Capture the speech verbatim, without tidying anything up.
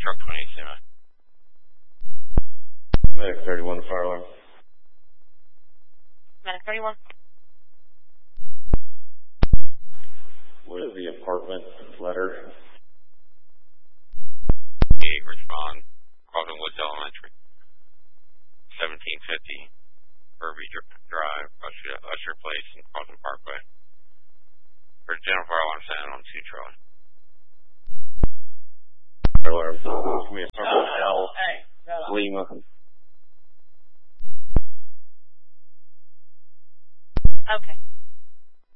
Truck twenty, semi. Medic thirty-one, fire alarm. Medic thirty-one. What is the apartment letter? eight, respond. Carlton Woods Elementary. seventeen fifty. Irby Drive, Usher, Usher Place, and Carlton Parkway. For general fire alarm sound on two Charlie. Fire alarm. Give me a circle L. Hey, Lima. okay.